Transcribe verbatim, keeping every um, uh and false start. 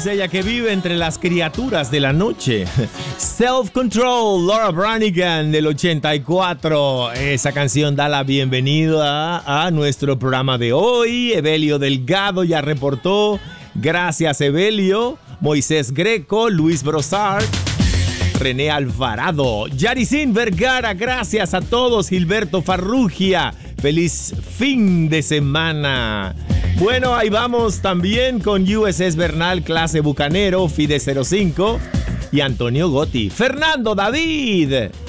es ella que vive entre las criaturas de la noche. Self Control, Laura Branigan del ochenta y cuatro. Esa canción da la bienvenida a, a nuestro programa de hoy. Evelio Delgado ya reportó. Gracias, Evelio. Moisés Greco, Luis Brosard, René Alvarado, Yaricín Vergara, gracias a todos. Gilberto Farrugia, feliz fin de semana. Bueno, ahí vamos también con U S S Bernal, clase Bucanero, Fide cero cinco y Antonio Gotti. Fernando David,